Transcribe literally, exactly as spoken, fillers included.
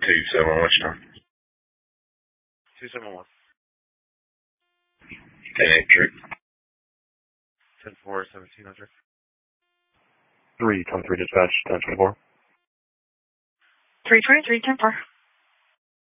two seven, what's your time? two seven one. ten eight three. ten four, seventeen hundred. three twenty-three dispatch, ten twenty-four. three twenty-three, ten four.